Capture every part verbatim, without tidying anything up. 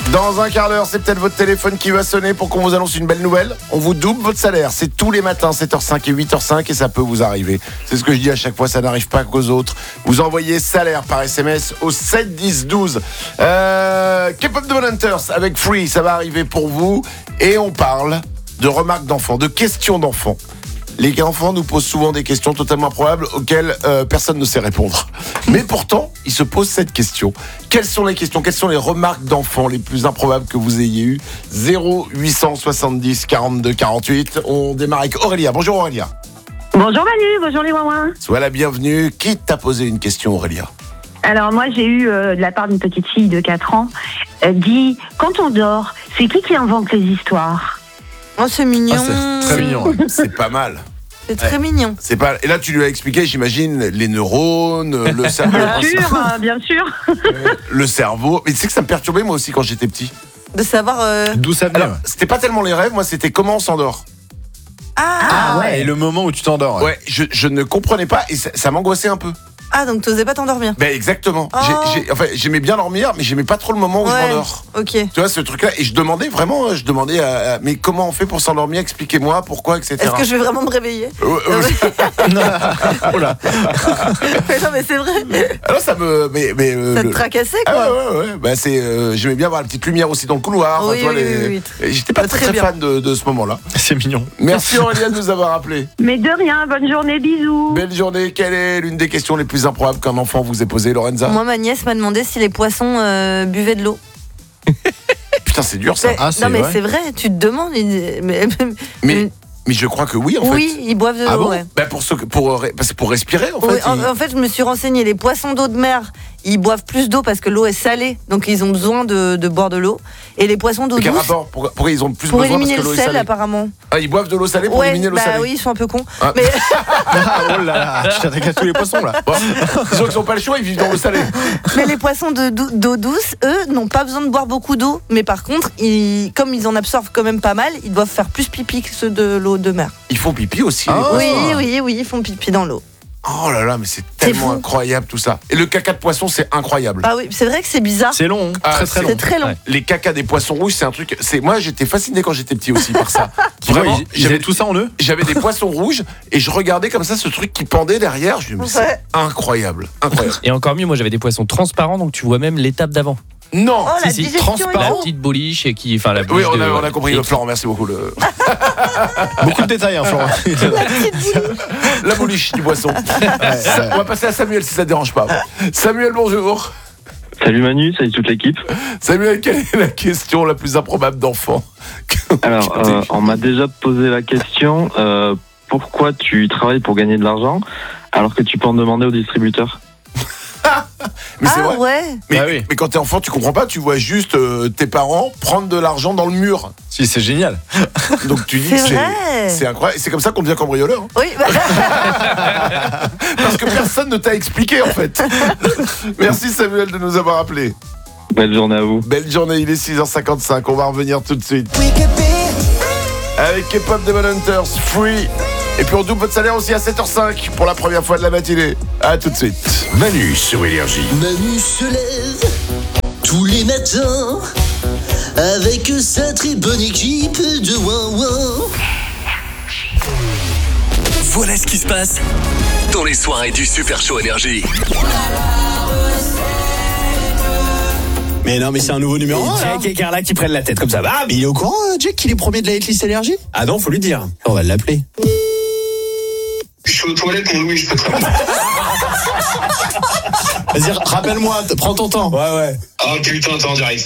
Dans un quart d'heure, c'est peut-être votre téléphone qui va sonner pour qu'on vous annonce une belle nouvelle. On vous double votre salaire. C'est tous les matins, sept heures cinq et huit heures cinq, et ça peut vous arriver. C'est ce que je dis à chaque fois, ça n'arrive pas qu'aux autres. Vous envoyez salaire par S M S au sept dix douze. Euh, K-pop The Hunters avec Free, ça va arriver pour vous. Et on parle de remarques d'enfants, de questions d'enfants. Les enfants nous posent souvent des questions totalement improbables auxquelles euh, personne ne sait répondre. Mais pourtant, ils se posent cette question. Quelles sont les questions, quelles sont les remarques d'enfants les plus improbables que vous ayez eues? Zéro huit cent soixante-dix quarante-deux quarante-huit. On démarre avec Aurélia. Bonjour Aurélia. Bonjour Manu, bonjour les Wawins. Sois la bienvenue. Qui t'a posé une question, Aurélia? Alors moi j'ai eu euh, de la part d'une petite fille de quatre ans, euh, dit quand on dort, c'est qui qui invente les histoires? Oh c'est mignon. Ah, c'est très mignon. Ouais. C'est pas mal. C'est très ouais. mignon. C'est pas. Et là, tu lui as expliqué, j'imagine, les neurones, le cerveau. Bien sûr, euh, bien sûr. Le cerveau. Mais tu sais que ça me perturbait moi aussi quand j'étais petit. De savoir euh... d'où ça vient. Alors, c'était pas tellement les rêves, moi, c'était comment on s'endort. Ah, ah ouais. Et le moment où tu t'endors. Ouais, ouais je, je ne comprenais pas et ça, ça m'angoissait un peu. Ah, donc t'osais pas t'endormir? Ben exactement. Oh. J'ai, j'ai, enfin, j'aimais bien dormir, mais j'aimais pas trop le moment où ouais. je m'endors. Ok. Tu vois ce truc-là, et je demandais vraiment, je demandais, à, à, mais comment on fait pour s'endormir? Expliquez-moi, pourquoi, et cetera. Est-ce que je vais vraiment me réveiller? euh, euh, Oh là. Non mais c'est vrai. Alors ça me, mais, mais euh, ça te le... tracassait quoi. Ah ouais ouais ouais. Bah c'est, euh, j'aimais bien avoir la petite lumière aussi dans le couloir. Oui, enfin, toi, oui, les... oui, oui. J'étais pas Très très, très bien. fan de, de ce moment-là. C'est mignon. Merci Aurélien de nous avoir appelé. Mais de rien, bonne journée, bisous. Belle journée. Quelle est l'une des questions les plus improbables qu'un enfant vous ait posée, Lorenza? Moi ma nièce m'a demandé si les poissons euh, buvaient de l'eau. Putain, c'est dur ça. Mais, Ah, c'est non mais vrai. c'est vrai, tu te demandes. Mais, mais, Mais, mais je crois que oui en oui, fait. ils boivent de l'eau. Ah bon ouais. bah pour, ce, pour, bah c'est pour respirer en fait. Oui, en, ils... en fait, je me suis renseignée. Les poissons d'eau de mer, ils boivent plus d'eau parce que l'eau est salée, donc ils ont besoin de, de boire de l'eau. Et les poissons d'eau Quel douce, rapport? Pourquoi, pourquoi ils ont plus pour besoin éliminer parce que le l'eau est sel, salée? apparemment. Ah, ils boivent de l'eau salée pour Ouais, éliminer l'eau bah salée. oui, ils sont un peu cons. Ah. Mais Ah, oh là là, tu t'attaques à tous les poissons là. Bon, ils n'ont pas le choix, ils vivent dans l'eau salée. Mais les poissons de, d'eau, d'eau douce, eux, n'ont pas besoin de boire beaucoup d'eau. Mais par contre, ils, comme ils en absorbent quand même pas mal, ils doivent faire plus pipi que ceux de l'eau de mer. Ils font pipi aussi. Ah. Les Oui, poissons. oui, oui, ils font pipi dans l'eau. Oh là là, mais c'est tellement fou. incroyable tout ça. Et le caca de poisson, c'est incroyable. Ah oui, c'est vrai que c'est bizarre. C'est long, hein. Ah, très très c'est long. C'est très long. Ouais. Les cacas des poissons rouges, c'est un truc. C'est moi, j'étais fasciné quand j'étais petit aussi par ça. Tu vois, Vraiment, ils, ils j'avais avaient tout ça en eux. J'avais des poissons rouges et je regardais comme ça ce truc qui pendait derrière. Je me disais, Ouais. c'est incroyable, incroyable. Et encore mieux, moi j'avais des poissons transparents, donc tu vois même l'étape d'avant. Non. Oh, la Si, si, digestion est La trop. petite boliche et qui, enfin la Oui, bouche on a, de- on a compris, et- Florent, merci beaucoup. Le... Beaucoup de détails, hein, Florent. La bouliche du poisson. Ça, on va passer à Samuel si ça te dérange pas. Samuel, bonjour. Salut Manu, salut toute l'équipe. Samuel, quelle est la question la plus improbable d'enfant? Alors, euh, on m'a déjà posé la question, euh, pourquoi tu travailles pour gagner de l'argent alors que tu peux en demander au distributeur? Mais c'est Ah vrai. ouais. Mais, Ah oui. mais quand t'es enfant, tu comprends pas, tu vois juste euh, tes parents prendre de l'argent dans le mur. Si, c'est génial. Donc tu dis C'est que c'est, vrai. c'est incroyable. Et c'est comme ça qu'on devient cambrioleur. hein. Oui, bah, Parce que personne ne t'a expliqué en fait. Merci Samuel de nous avoir appelés. Belle journée à vous. Belle journée, il est six heures cinquante-cinq, on va revenir tout de suite. Avec K-pop Demon Hunters, Free. Et puis on double votre salaire aussi à sept heures cinq pour la première fois de la matinée. A tout de suite. Manu sur Énergie. Manu se lève tous les matins avec sa très bonne équipe de Wawa. Voilà ce qui se passe dans les soirées du Super Show Énergie. Mais non, mais c'est un nouveau numéro un. Jack et Carla qui prennent la tête comme ça. Ah, mais il est au courant, euh, Jack, qu'il est premier de la hitlist énergie? Ah non, faut lui dire. On va l'appeler. Je suis aux toilettes, mon Louis, je peux te répondre. Vas-y, rappelle-moi, t- prends ton temps. Ouais, ouais. Oh putain, attends, j'arrive.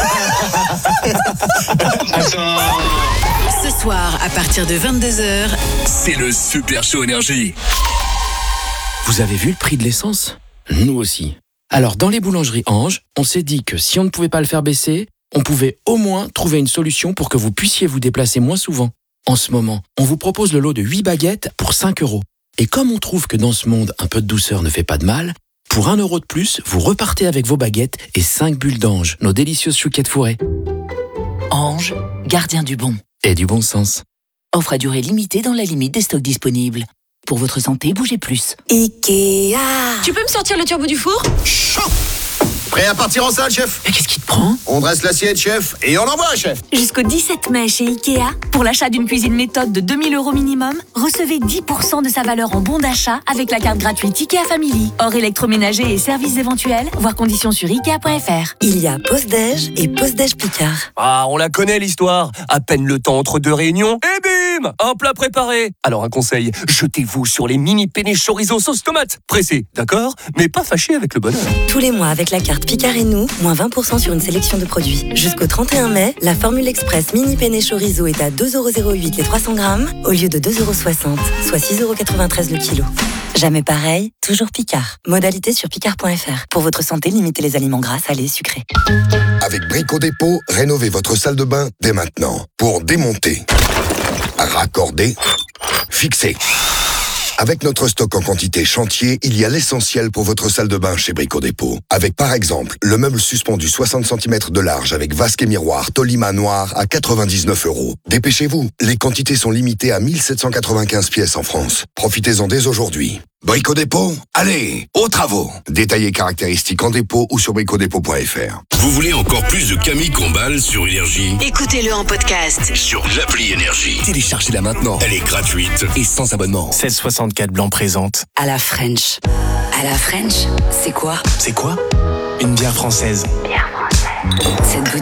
Putain. Ce soir, à partir de vingt-deux heures, C'est le Super Show Énergie. Vous avez vu le prix de l'essence? Nous aussi. Alors, dans les boulangeries Ange, on s'est dit que si on ne pouvait pas le faire baisser, on pouvait au moins trouver une solution pour que vous puissiez vous déplacer moins souvent. En ce moment, on vous propose le lot de huit baguettes pour cinq euros. Et comme on trouve que dans ce monde, un peu de douceur ne fait pas de mal, pour un euro de plus, vous repartez avec vos baguettes et cinq bulles d'Ange, nos délicieuses chouquettes fourrées. Ange, gardien du bon. Et du bon sens. Offre à durée limitée dans la limite des stocks disponibles. Pour votre santé, bougez plus. Ikea. Tu peux me sortir le turbo du four? Prêt à partir en salle, chef? Mais qu'est-ce qui te prend? On dresse l'assiette, chef, et on envoie, chef. Jusqu'au dix-sept mai chez Ikea, pour l'achat d'une cuisine méthode de deux mille euros minimum, recevez dix pour cent de sa valeur en bon d'achat avec la carte gratuite Ikea Family. Hors électroménager et services éventuels, voir conditions sur ikea point f r. Il y a pause déj et pause déj Picard. Ah, on la connaît l'histoire. À peine le temps entre deux réunions, et bim, un plat préparé. Alors un conseil, jetez-vous sur les mini penne chorizo sauce tomate. Pressé, d'accord, mais pas fâché avec le bonheur. Tous les mois avec la carte Picard et nous, moins vingt pour cent sur une sélection de produits. Jusqu'au trente et un mai, la formule express mini penne chorizo est à deux euros zéro huit les trois cents grammes au lieu de deux euros soixante, soit six euros quatre-vingt-treize le kilo. Jamais pareil, toujours Picard. Modalité sur picard point f r. Pour votre santé, limitez les aliments gras, salés, sucrés. Avec Brico Dépôt, rénovez votre salle de bain dès maintenant. Pour démonter, raccorder, fixer. Avec notre stock en quantité chantier, il y a l'essentiel pour votre salle de bain chez Brico Dépôt. Avec par exemple, le meuble suspendu soixante centimètres de large avec vasque et miroir Tolima noir à quatre-vingt-dix-neuf euros. Dépêchez-vous, les quantités sont limitées à mille sept cent quatre-vingt-quinze pièces en France. Profitez-en dès aujourd'hui. Brico Dépôt, allez, aux travaux. Détails et caractéristiques en dépôt ou sur brico dépôt point f r. Vous voulez encore plus de Camille Combal sur Énergie? Écoutez-le en podcast Sur l'appli Énergie. Téléchargez-la maintenant. Elle est gratuite et sans abonnement. sept soixante-quatre Blanc présente. À la French. À la French, c'est quoi? C'est quoi? Une bière française. Cette bouteille